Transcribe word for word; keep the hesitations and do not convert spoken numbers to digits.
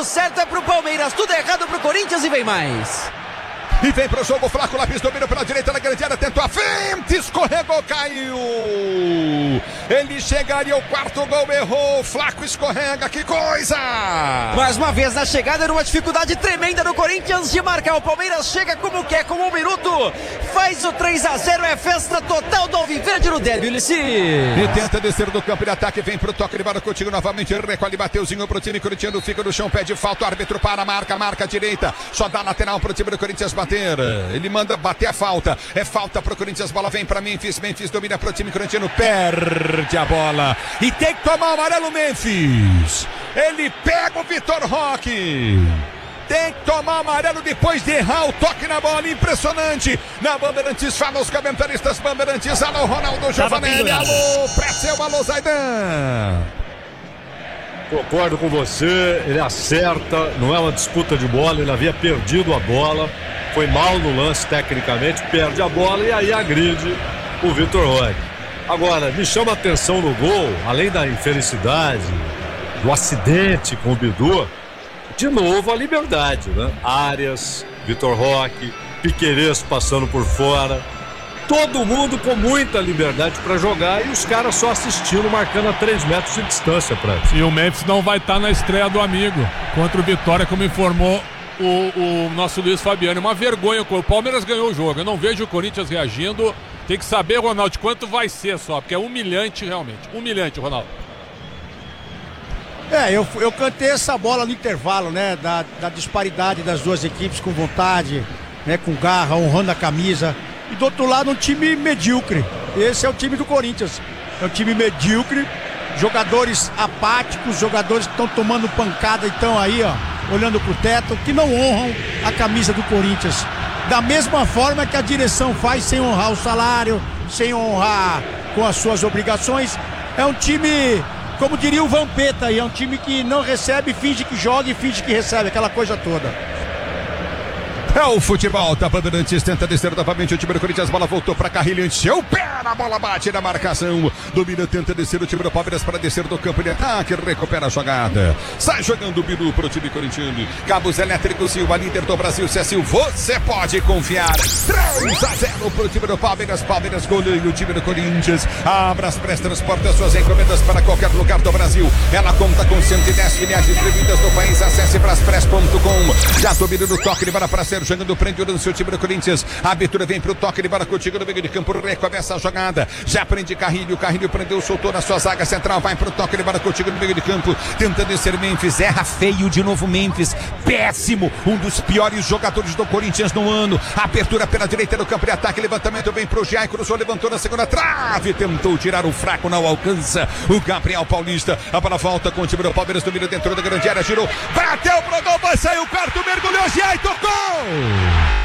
certo é pro Palmeiras, tudo errado pro Corinthians e vem mais. E vem pro jogo, Flaco Lopes domina pela direita na grande área, tentou a frente, escorregou, caiu. Ele chegaria ao quarto gol, errou, Flaco escorrega, que coisa! Mais uma vez na chegada, era uma dificuldade tremenda do Corinthians de marcar. O Palmeiras chega como quer, com um minuto, faz o três a zero, é festa total do Alviverde no derby, Ulissi. E tenta descer do campo de ataque, vem pro toque de bola contigo novamente, recolhe, bateuzinho pro time corintiano, fica no chão, pede falta, o árbitro para, marca, marca a direita, só dá lateral pro time do Corinthians bater. Ele manda bater a falta, é falta pro Corinthians, bola vem pra Memphis, Memphis domina pro time corintiano, perde a bola e tem que tomar o amarelo Memphis. Ele pega o Vitor Roque. Tem que tomar amarelo depois de errar o toque na bola, impressionante. Na Bandeirantes, fala os comentaristas Bandeirantes, alô Ronaldo Giovanelli, alô Pretzel, alô Zaidan. Concordo com você, ele acerta, não é uma disputa de bola, ele havia perdido a bola, foi mal no lance tecnicamente, perde a bola e aí agride o Vitor Roque. Agora, me chama a atenção no gol, além da infelicidade, do acidente com o Bidu, de novo a liberdade, né? Arias, Vitor Roque, Piquerez passando por fora. Todo mundo com muita liberdade para jogar e os caras só assistindo, marcando a três metros de distância para E o Memphis não vai estar tá na estreia do amigo contra o Vitória, como informou o, o nosso Luiz Fabiano. Uma vergonha, o Palmeiras ganhou o jogo. Eu não vejo o Corinthians reagindo. Tem que saber, Ronaldo, quanto vai ser só, porque é humilhante realmente. Humilhante, Ronaldo. É, eu, eu cantei essa bola no intervalo, né? Da, da disparidade das duas equipes, com vontade, né? Com garra, honrando a camisa. E do outro lado um time medíocre. Esse é o time do Corinthians. É um time medíocre, jogadores apáticos, jogadores que estão tomando pancada e estão aí, ó, olhando pro teto, que não honram a camisa do Corinthians. Da mesma forma que a direção faz, sem honrar o salário, sem honrar com as suas obrigações. É um time, como diria o Vampeta aí, é um time que não recebe, finge que joga e finge que recebe, aquela coisa toda. É o futebol, tá Bandeirantes, tenta descer novamente o time do Corinthians, bola voltou pra Carrilho, encheu o pé, a bola bate na marcação, domina, tenta descer o time do Palmeiras para descer do campo de ataque, recupera a jogada, sai jogando o Bidu pro time corintiano, cabos elétricos Silva, líder do Brasil, se é Silva, você pode confiar, três a zero pro time do Palmeiras, Palmeiras goleia o time do Corinthians, abra as pré transporta suas encomendas para qualquer lugar do Brasil, ela conta com cento e dez filiais distribuídas no país, acesse braspress ponto com, já domina no toque de bola para ser jogando, prende o seu time do Corinthians, a abertura vem pro toque de bola contigo no meio de campo, recomeça a jogada, já prende Carrilho, Carrilho prendeu, soltou na sua zaga central, vai pro toque de bola contigo no meio de campo, tentando descer Memphis, erra feio de novo Memphis, péssimo, um dos piores jogadores do Corinthians no ano, abertura pela direita do campo de ataque, levantamento vem pro Jai, cruzou, levantou na segunda trave, tentou tirar o fraco, não alcança, o Gabriel Paulista, a bola volta com o time do Palmeiras, domina dentro da grande área, girou, bateu pro gol, vai sair o quarto, mergulhou, Jai, tocou!